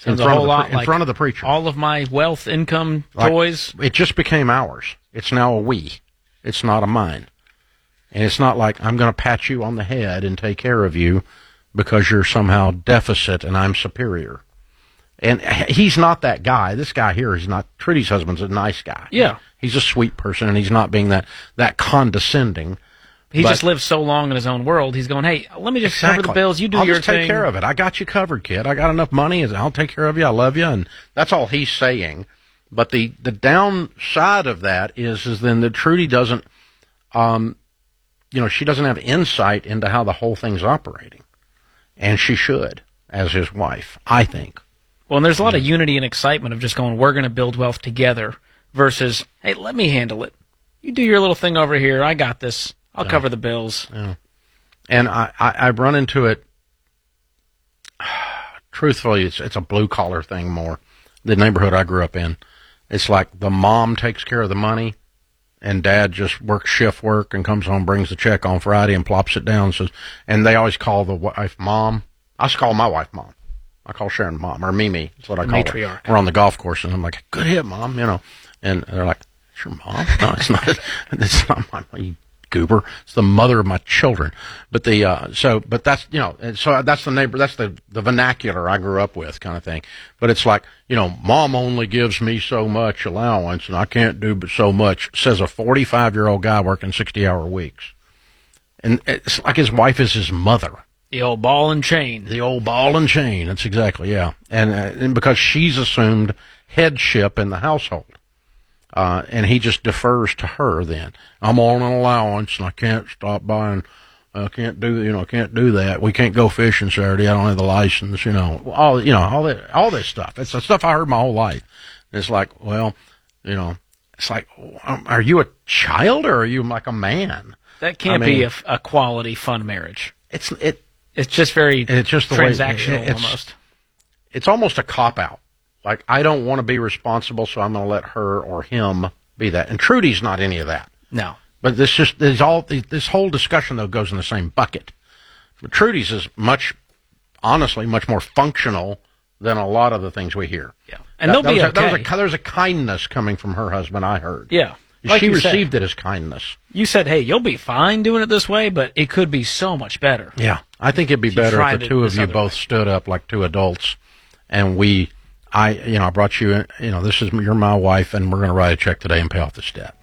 Sounds a whole lot like in front of the preacher. all of my wealth, income, toys. It just became ours. It's now a we. It's not a mine. And it's not like I'm going to pat you on the head and take care of you because you're somehow deficit and I'm superior. And he's not that guy. This guy here is not. Trudy's husband's a nice guy. Yeah. He's a sweet person, and he's not being that condescending. He just lives so long in his own world. He's going, hey, let me just cover the bills. You do I'll your just thing. take care of it. I got you covered, kid. I got enough money. I'll take care of you. I love you. And that's all he's saying. But the downside of that is then that Trudy doesn't, she doesn't have insight into how the whole thing's operating. And she should, as his wife, I think. Well, and there's a lot of unity and excitement of just going, we're going to build wealth together versus, hey, let me handle it. You do your little thing over here. I got this. I'll cover the bills. Yeah. And I've run into it, truthfully, it's a blue-collar thing more. The neighborhood I grew up in, it's like the mom takes care of the money, and dad just works shift work and comes home, brings the check on Friday and plops it down. And they always call the wife mom. I just call my wife mom. I call Sharon mom, or Mimi. That's what I call her. We're on the golf course, and I'm like, good hit, mom, And they're like, it's your mom? No, it's not. It's not my goober. It's the mother of my children. But but that's, so that's the neighbor, that's the vernacular I grew up with kind of thing. But it's like, mom only gives me so much allowance and I can't do but so much, says a 45-year-old guy working 60-hour weeks. And it's like his wife is his mother. The old ball and chain. The old ball and chain. That's exactly, yeah. And because she's assumed headship in the household. And he just defers to her then. I'm on an allowance and I can't stop buying, I can't do that. We can't go fishing Saturday. I don't have the license, all this stuff. It's the stuff I heard my whole life. It's like, well, it's like, are you a child or are you like a man? That can't be a quality, fun marriage. It's just very it's just the transactional way, almost. It's almost a cop-out. Like, I don't want to be responsible, so I'm going to let her or him be that. And Trudy's not any of that. No. But this whole discussion, though, goes in the same bucket. But Trudy's is honestly, much more functional than a lot of the things we hear. Yeah. And there's a kindness coming from her husband, I heard. Yeah. Like she received it as kindness. You said, hey, you'll be fine doing it this way, but it could be so much better. Yeah. I think it'd be better if the two of you both stood up like two adults and I brought you in, you're my wife, and we're going to write a check today and pay off this debt.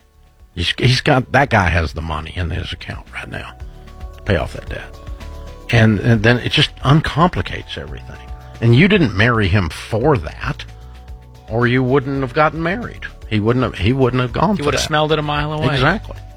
That guy has the money in his account right now to pay off that debt. And then it just uncomplicates everything. And you didn't marry him for that, or you wouldn't have gotten married. He wouldn't have gone for that. He would have smelled it a mile away. Exactly.